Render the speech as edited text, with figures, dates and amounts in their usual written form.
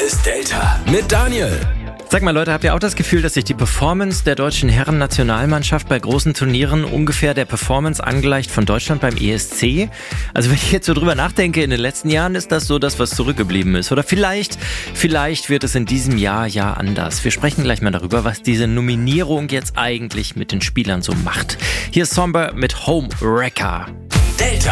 ist Delta mit Daniel. Sag mal Leute, habt ihr auch das Gefühl, dass sich die Performance der deutschen Herren-Nationalmannschaft bei großen Turnieren ungefähr der Performance angleicht von Deutschland beim ESC? Also wenn ich jetzt so drüber nachdenke, in den letzten Jahren ist das so das, was zurückgeblieben ist. Oder vielleicht wird es in diesem Jahr ja anders. Wir sprechen gleich mal darüber, was diese Nominierung jetzt eigentlich mit den Spielern so macht. Hier ist Somber mit Home Wrecker. Delta.